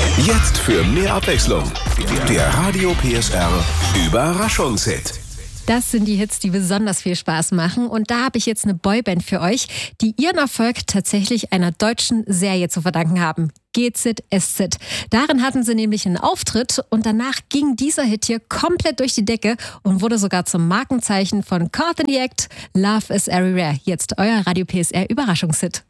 Jetzt für mehr Abwechslung. Der Radio PSR Überraschungshit. Das sind die Hits, die besonders viel Spaß machen. Und da habe ich jetzt eine Boyband für euch, die ihren Erfolg tatsächlich einer deutschen Serie zu verdanken haben. GZ SZ. Darin hatten sie nämlich einen Auftritt und danach ging dieser Hit hier komplett durch die Decke und wurde sogar zum Markenzeichen von Caught in the Act. Love is Everywhere. Jetzt euer Radio PSR Überraschungshit.